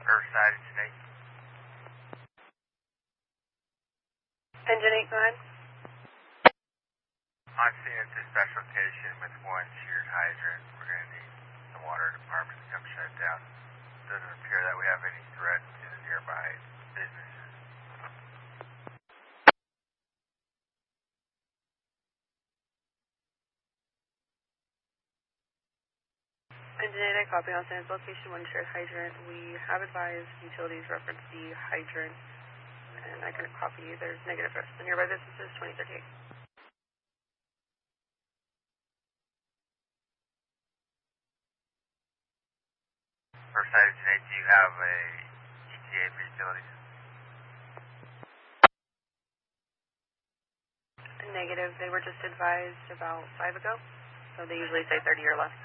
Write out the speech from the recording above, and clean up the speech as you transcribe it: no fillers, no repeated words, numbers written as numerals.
Riverside, Engine 8. Engine 8, go ahead. I'm seeing a dispatch location with one sheared hydrant. We're going to need the water department to come shut it down. Doesn't appear that we have any threat to the nearby businesses. Engine 8, I copy. I'll send location, one shared hydrant. We have advised utilities reference the hydrant, and I can copy. There's negative risk. The nearby businesses, 2038. Riverside, Engine 8, do you have a ETA for utilities? Negative. They were just advised about 5 ago, so they usually say 30 or less.